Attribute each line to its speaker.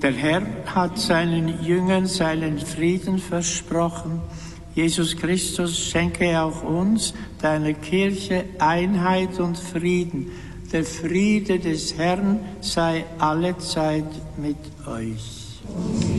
Speaker 1: Der Herr hat seinen Jüngern seinen Frieden versprochen. Jesus Christus schenke auch uns, deiner Kirche, Einheit und Frieden. Der Friede des Herrn sei allezeit mit euch.